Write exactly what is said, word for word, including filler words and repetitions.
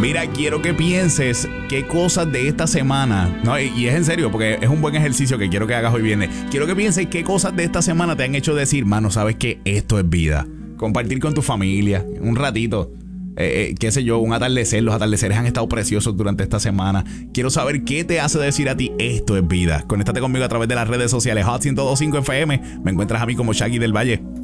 Mira, quiero que pienses qué cosas de esta semana, no, y, y es en serio, porque es un buen ejercicio que quiero que hagas hoy viernes. Quiero que pienses qué cosas de esta semana te han hecho decir, mano, sabes que esto es vida. Compartir con tu familia un ratito. Eh, eh, qué sé yo, un atardecer. Los atardeceres han estado preciosos durante esta semana. Quiero saber qué te hace decir a ti esto es vida. Conéctate conmigo a través de las redes sociales Hot ciento dos punto cinco F M. Me encuentras a mí como Shaggy del Valle.